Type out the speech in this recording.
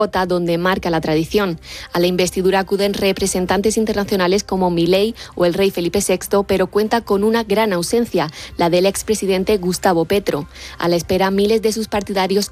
donde marca la tradición. A la investidura acuden representantes internacionales como Milei o el rey Felipe VI, pero cuenta con una gran ausencia, la del expresidente Gustavo Petro. A la espera, miles de sus partidarios